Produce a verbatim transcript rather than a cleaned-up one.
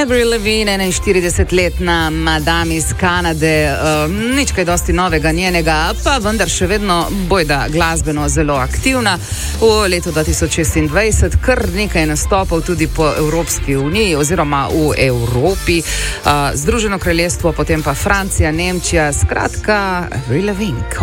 Avril Lavigne, enainštiridesetletna madam iz Kanade, uh, nič kaj dosti novega njenega, pa vendar še vedno bojda glasbeno zelo aktivna. V letu dva tisoč šestindvajset kar nekaj nastopov tudi po Evropski uniji oziroma v Evropi, uh, Združeno kraljestvo, potem pa Francija, Nemčija, skratka Avril Lavigne.